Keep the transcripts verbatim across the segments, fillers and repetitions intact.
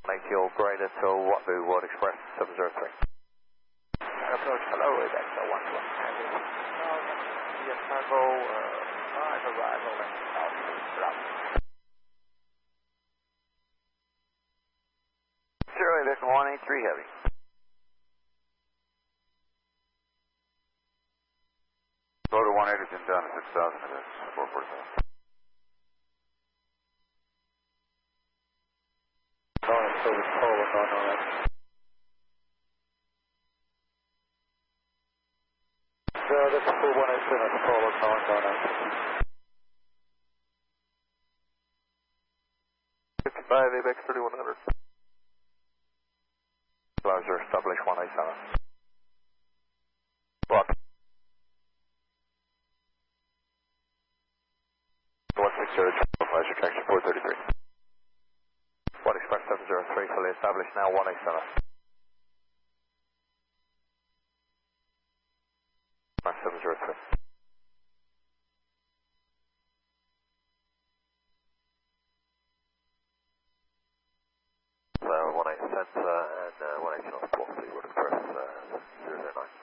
Make your greater to Watbu World Express seven zero three. Approach hello, Apex one one Heavy. Via cargo, uh, five arrival and south Bravo. Zero Apex one eight three Heavy. Go to one eighty down to six thousand, that's four forty-seven. Going to the pole, going on that. So that's the full one eight seven, the pole, going on that. fifty-five, Apex thirty-one hundred. Closer, establish one eight seven. Block. one six zero, pleasure, traction four thirty-three. one Express seven zero three, fully established now, one eight seven. seven zero three. So one eight center and uh, one eight on block three, World Express uh, zero zero nine.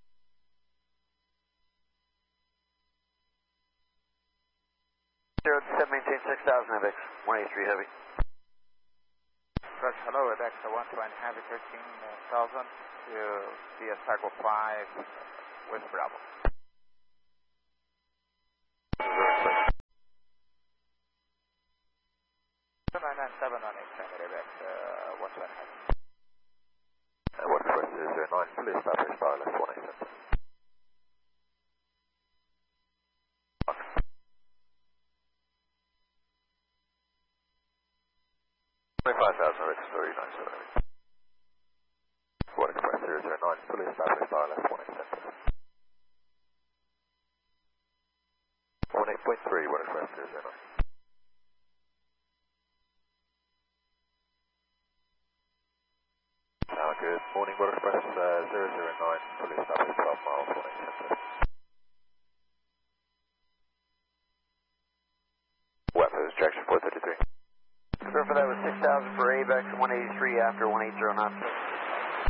zero seven maintain six thousand Apex, one eight three Heavy. Press hello, Apex one twenty Heavy thirteen thousand to via cycle five with Bravo. nine nine seven on eight seven Apex uh, one twenty Heavy. Uh, World Express zero zero nine, fully established, R L S one eight center. twenty-five thousand Apex thirty-nine seven Heavy. World Express zero zero nine, fully established, R L S one eight center. one eight point three, World Express zero zero nine. Uh, good morning, World Express uh, zero zero nine, fully established, twelve miles, one eight center. Weapons, traction four thirty-three. Confirm for that was six thousand for Apex one eighty-three after one eight zero nine.